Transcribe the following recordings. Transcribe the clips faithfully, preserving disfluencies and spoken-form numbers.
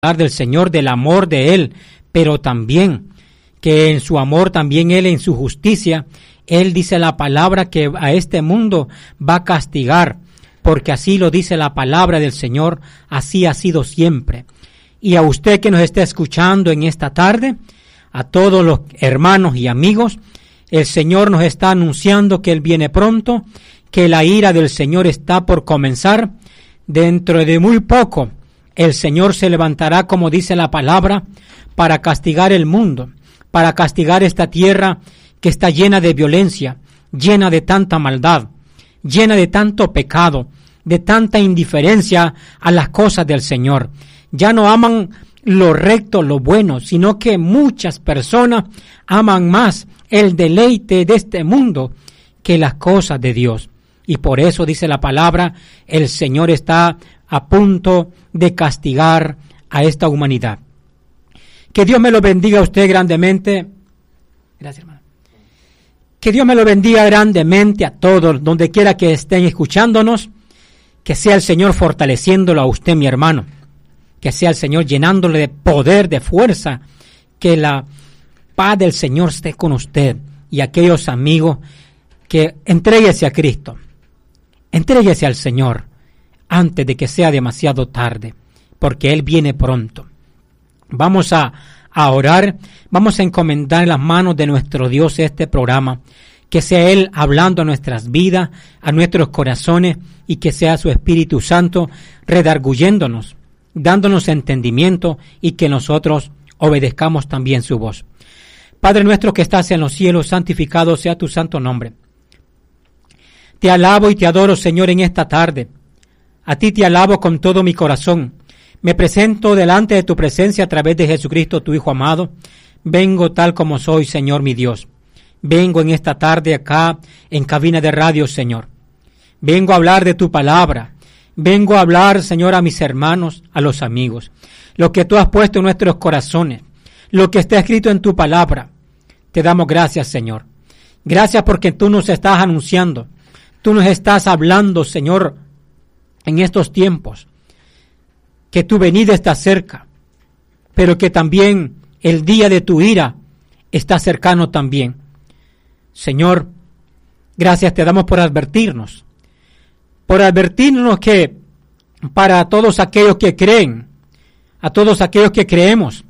del Señor, del amor de Él, pero también que en su amor, también Él en su justicia, Él dice la palabra que a este mundo va a castigar, porque así lo dice la palabra del Señor, así ha sido siempre. Y a usted que nos está escuchando en esta tarde, a todos los hermanos y amigos, el Señor nos está anunciando que Él viene pronto, que la ira del Señor está por comenzar. Dentro de muy poco, el Señor se levantará, como dice la palabra, para castigar el mundo, para castigar esta tierra que está llena de violencia, llena de tanta maldad, llena de tanto pecado, de tanta indiferencia a las cosas del Señor. Ya no aman lo recto, lo bueno, sino que muchas personas aman más el deleite de este mundo que las cosas de Dios. Y por eso dice la palabra, el Señor está a punto de castigar a esta humanidad. Que Dios me lo bendiga a usted grandemente. Gracias, hermano. Que Dios me lo bendiga grandemente a todos, donde quiera que estén escuchándonos. Que sea el Señor fortaleciéndolo a usted, mi hermano. Que sea el Señor llenándole de poder, de fuerza. Que la paz del Señor esté con usted y aquellos amigos que entréguese a Cristo. Entréguese al Señor antes de que sea demasiado tarde, porque Él viene pronto. Vamos a, a orar, vamos a encomendar en las manos de nuestro Dios este programa, que sea Él hablando a nuestras vidas, a nuestros corazones, y que sea su Espíritu Santo redarguyéndonos, dándonos entendimiento, y que nosotros obedezcamos también su voz. Padre nuestro que estás en los cielos, santificado sea tu santo nombre. Te alabo y te adoro, Señor, en esta tarde. A ti te alabo con todo mi corazón. Me presento delante de tu presencia a través de Jesucristo, tu Hijo amado. Vengo tal como soy, Señor, mi Dios. Vengo en esta tarde acá en cabina de radio, Señor. Vengo a hablar de tu palabra. Vengo a hablar, Señor, a mis hermanos, a los amigos. Lo que tú has puesto en nuestros corazones. Lo que está escrito en tu palabra. Te damos gracias, Señor. Gracias porque tú nos estás anunciando. Tú nos estás hablando, Señor, en estos tiempos, que tu venida está cerca, pero que también el día de tu ira está cercano también. Señor, gracias te damos por advertirnos, por advertirnos que para todos aquellos que creen, a todos aquellos que creemos,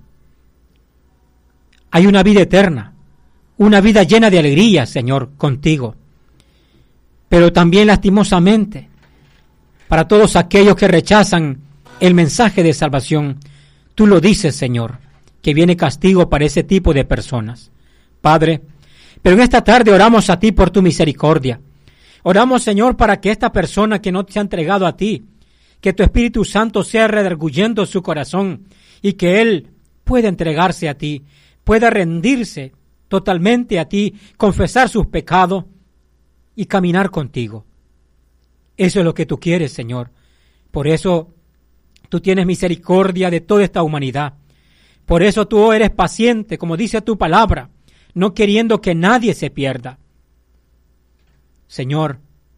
hay una vida eterna, una vida llena de alegría, Señor, contigo. Pero también lastimosamente, para todos aquellos que rechazan el mensaje de salvación, tú lo dices, Señor, que viene castigo para ese tipo de personas. Padre, pero en esta tarde oramos a ti por tu misericordia. Oramos, Señor, para que esta persona que no te ha entregado a ti, que tu Espíritu Santo sea redarguyendo su corazón y que Él pueda entregarse a ti, pueda rendirse totalmente a ti, confesar sus pecados y caminar contigo. Eso es lo que tú quieres, Señor. Por eso tú tienes misericordia de toda esta humanidad. Por eso tú eres paciente, como dice tu palabra, no queriendo que nadie se pierda. Señor,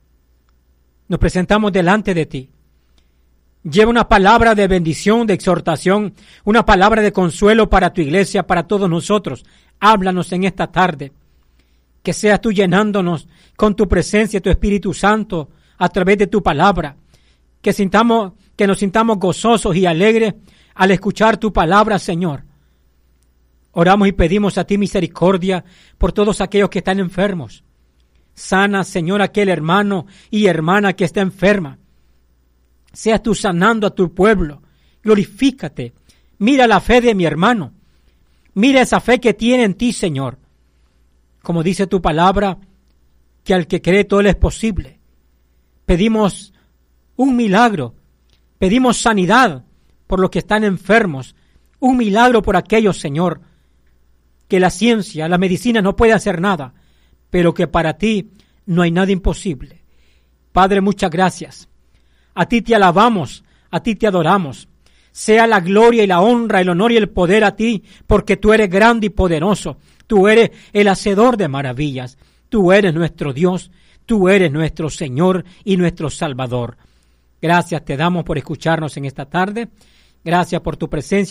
nos presentamos delante de ti. Lleva una palabra de bendición, de exhortación, una palabra de consuelo para tu iglesia, para todos nosotros. Háblanos en esta tarde. Que seas tú llenándonos con tu presencia, tu Espíritu Santo, a través de tu palabra. Que sintamos, que nos sintamos gozosos y alegres al escuchar tu palabra, Señor. Oramos y pedimos a ti misericordia por todos aquellos que están enfermos. Sana, Señor, aquel hermano y hermana que está enferma. Seas tú sanando a tu pueblo. Glorifícate. Mira la fe de mi hermano. Mira esa fe que tiene en ti, Señor. Como dice tu palabra, que al que cree todo le es posible. Pedimos un milagro. Pedimos sanidad por los que están enfermos. Un milagro por aquellos, Señor, que la ciencia, la medicina no puede hacer nada, pero que para ti no hay nada imposible. Padre, muchas gracias. A ti te alabamos, a ti te adoramos. Sea la gloria y la honra, el honor y el poder a ti, porque tú eres grande y poderoso. Tú eres el hacedor de maravillas. Tú eres nuestro Dios. Tú eres nuestro Señor y nuestro Salvador. Gracias te damos por escucharnos en esta tarde Gracias por tu presencia.